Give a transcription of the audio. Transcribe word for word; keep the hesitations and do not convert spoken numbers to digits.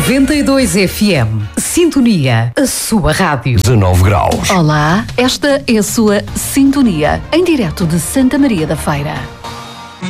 noventa e dois F M. Sintonia, a sua rádio. dezanove graus. Olá, esta é a sua Sintonia, em direto de Santa Maria da Feira.